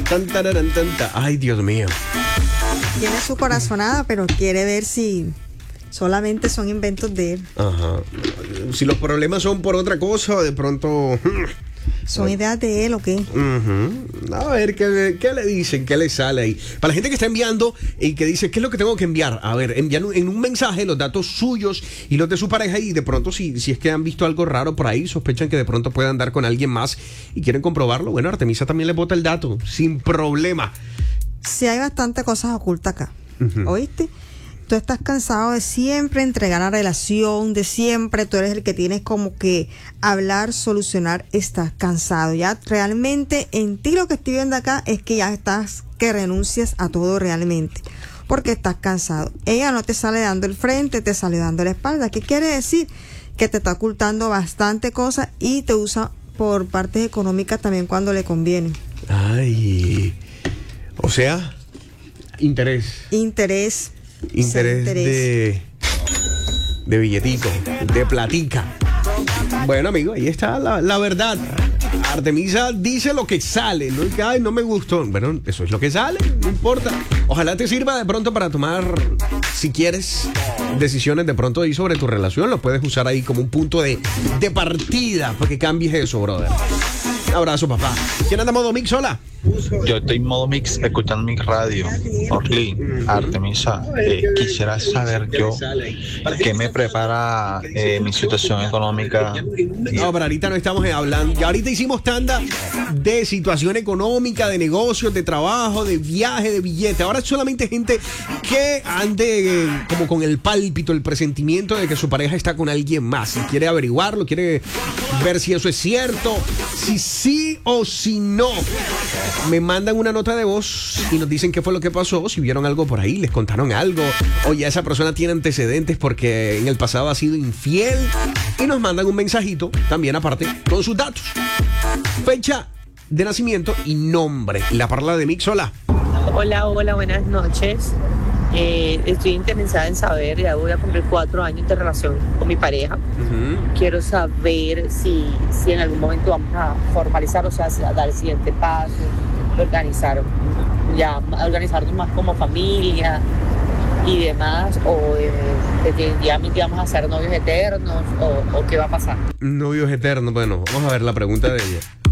Tan, tararán, tan, ta. Ay, Dios mío. Tiene su corazonada, pero quiere ver si solamente son inventos de él. Ajá. Si los problemas son por otra cosa, de pronto... ¿Son ideas de él o qué? A ver, ¿qué le dicen? ¿Qué le sale ahí? Para la gente que está enviando y que dice, ¿qué es lo que tengo que enviar? A ver, envían en un mensaje los datos suyos y los de su pareja y de pronto si es que han visto algo raro por ahí, sospechan que de pronto puede andar con alguien más y quieren comprobarlo, bueno, Artemisa también les bota el dato, sin problema. Sí, hay bastante cosas ocultas acá. ¿Oíste? Tú estás cansado de siempre entregar la relación, de siempre, tú eres el que tienes como que hablar, solucionar, estás cansado. Ya realmente en ti lo que estoy viendo acá es que ya estás, que renuncias a todo realmente, porque estás cansado. Ella no te sale dando el frente, te sale dando la espalda. ¿Qué quiere decir? Que te está ocultando bastante cosas y te usa por partes económicas también cuando le conviene. Ay, o sea, interés de billetito, de platica. Bueno, amigo, ahí está la verdad. Artemisa dice lo que sale, no es que, ay, no me gustó. Bueno, eso es lo que sale, no importa. Ojalá te sirva de pronto para tomar, si quieres, decisiones de pronto ahí sobre tu relación. Lo puedes usar ahí como un punto de partida para que cambies eso, brother. Un abrazo, papá. ¿Quién anda modo mix? Hola. Yo estoy en modo mix escuchando mi radio. Orly, Artemisa, quisiera saber yo qué me prepara mi situación económica. No, pero ahorita no estamos hablando. Ya ahorita hicimos tanda de situación económica, de negocios, de trabajo, de viaje, de billete. Ahora solamente gente que ande como con el pálpito, el presentimiento de que su pareja está con alguien más. Si quiere averiguarlo, quiere ver si eso es cierto, si sí o si no. Me mandan una nota de voz y nos dicen qué fue lo que pasó, si vieron algo por ahí, les contaron algo, o ya esa persona tiene antecedentes porque en el pasado ha sido infiel, y nos mandan un mensajito también aparte con sus datos, fecha de nacimiento y nombre. La parla de Mix, hola. Hola, buenas noches. Estoy interesada en saber, ya voy a cumplir 4 años de relación con mi pareja. Quiero saber si en algún momento vamos a formalizar, o sea, a dar el siguiente paso, organizarnos más como familia y demás, o definitivamente vamos a ser novios eternos, o qué va a pasar. Novios eternos, bueno, vamos a ver la pregunta de ella.